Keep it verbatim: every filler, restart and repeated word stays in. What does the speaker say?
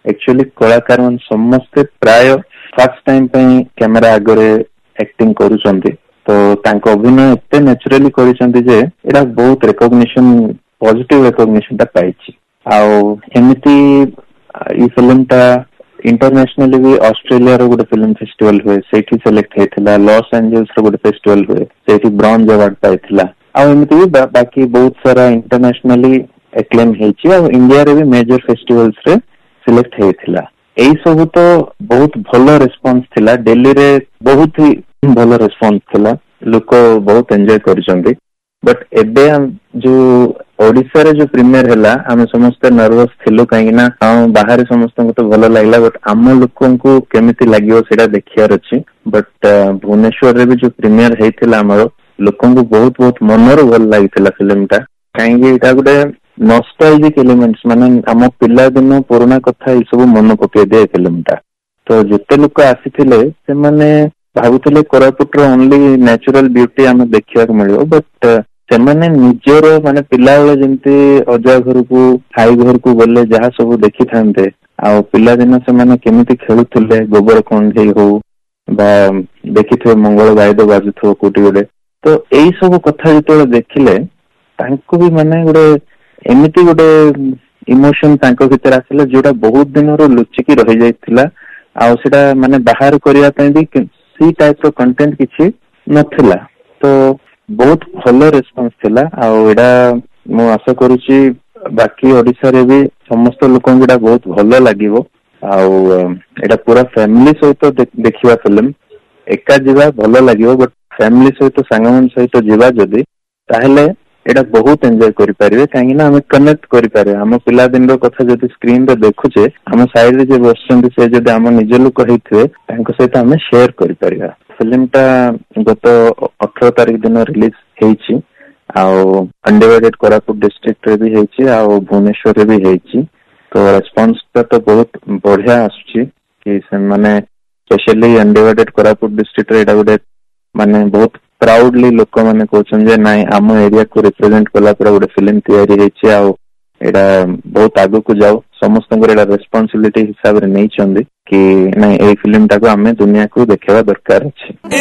Actually कलाकार मान समस्ते प्राय फर्स्ट टाइम कैमेरा आगे एक्टिंग करूछंती तो तांको अभिनय एते नेचुरली करिसंती जे एटा बहुत रिकॉग्निशन पॉजिटिव रिकॉग्निशन ता पाइछि आ एमिति ई फिल्म ता इंटरनेशनली भी ऑस्ट्रेलिया रो गुड फिल्म फेस्टिवल हुए सेठी सिलेक्ट हेथिला लॉस एंजल्स रो गुड फेस्टिवल हुए सेठी ब्रॉन्ज अवार्ड पाइथिला आ एमिति भी बा, बाकी बहुत सारा इंटरनेशनली एक्लेम हेछि आ इंडिया रे भी मेजर फेस्टिवल्स रे सिलेक्ट हेथिला एई सब तो बहुत भलो रिस्पांस थिला दिल्ली रे बहुत ही भलो रिस्पांस थिला लोक बहुत एंजॉय करिसंती बट एबे जो ओडिसा रे जो प्रीमियर हैला हम समस्त नर्वस थिलु काहे ना हम बाहर समस्त को तो भलो लागला बट आम लोकन को केमिति लागियो सेटा देखियार अछि बट भुवनेश्वर रे भी जो प्रीमियर हेथिला हमरो लोकन को बहुत बहुत मनर भल लागिथिला फिल्म ता काहे एटा गुडे नॉस्टैल्जिक एलिमेंट्स माने हम पिला दिन पुराना कथा ई सब मन पके दे फिल्म ता तो जते लोक आसीथिले से माने भाबुथिले कोरापुट रो ओनली नेचुरल ब्यूटी हम देखिया को मिलियो बट सेमाने निजर माने पिला बेले जेंती अजा घर को हाई घर को गले जहा सब देखि थांते आ पिला दिन से माने केमिति खेलुथिले गोबर कोंढे हो बा देखिथो मंगल गायद बाजुथो कोटी गोडे तो एई सब कथा जते देखिले तांको भी माने गोडे एमिति गोटे इमोशन तांको भीतर आसिला जोटा बहुत दिन रो लुचिकी रहि जाइथिला आ सेटा माने बाहर करिया पई भी सी टाइप रो कंटेंट किछि नथिला तो बहुत भलो रिस्पांस थिला आ एडा मो आशा करूची बाकी ओडिसा रे भी समस्त लोकन गुडा बहुत भलो लागिवो आ एडा पूरा फैमिली सहित देखिवा फिल्म एका जीवा भलो लागिवो बट फैमिली सहित संगमन सहित जीवा जदी ताहेले एटा बहुत एंजॉय करि परिबे काहे ना हम कनेक्ट करि पारे हम पिला दिन रो कथा जदी स्क्रीन रे देखुचे हम साइड रे जे बसचंदी से जदी हम निज लोक हेथवे तांको सहित हम शेयर करि परिबा फिल्म ता गत अठारह तारिख दिन रिलीज हेछि आ अनडिवाइडेड कोरापुट डिस्ट्रिक्ट रे भी हेछि आ भुवनेश्वर रे भी हेछि तो रेस्पॉन्स तो बहुत बढ़िया आछी कि से माने स्पेशली अनडिवाइडेड कोरापुट डिस्ट्रिक्ट रे एटा गोटे माने बहुत प्राउडली लोक माने कहछन जे नाइ आम एरिया को रिप्रेजेंट कला पर गोटे फिल्म तैयारी हेछि आ एटा बहुत आगु को जाओ समस्त एटा रेस्पॉन्सिबिलिटी हिसाब रे नै छंदी कि नाइ ए फिल्म टाको हमें दुनिया को देखेवा दरकार अछि।